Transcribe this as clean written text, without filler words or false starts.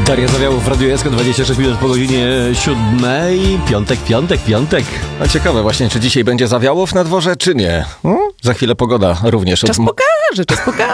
Daria Zawiałów w Radiu SK, 26 minut po godzinie 7. Piątek. A ciekawe właśnie, czy dzisiaj będzie Zawiałów na dworze, czy nie? Za chwilę pogoda również. Czas pokaże.